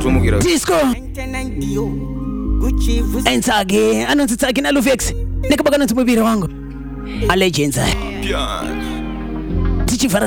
Disco Enzage anonzi tsaki na Luvex nikabaka nonzi mubiri wangu a legends tichivhara